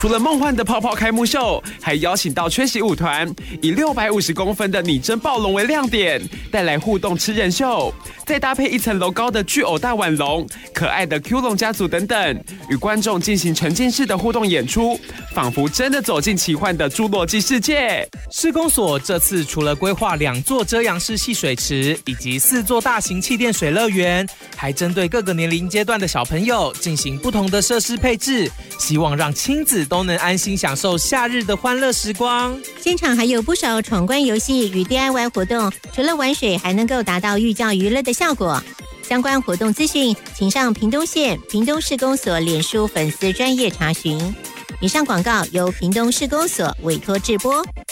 除了梦幻的泡泡开幕秀，还邀请到缺席舞团，以650公分的拟真暴龙为亮点，带来互动吃人秀，再搭配1层楼高的巨偶大腕龙、可爱的 Q 龙家族等等，与观众进行沉浸式的互动演出，仿佛真的走进奇幻的侏罗纪世界。 市公所这次除了规划2座遮阳式戏水池以及4座大型气垫水乐园，还针对各个年龄阶段的小朋友进行不同的设施配置，希望让亲子都能安心享受夏日的欢乐时光。 现场还有不少闯关游戏与 DIY 活动，除了玩水还能够达到寓教于乐的效果。相关活动资讯请上屏东县屏东市公所脸书粉丝专页查询。以上广告由屏东市公所委托制播。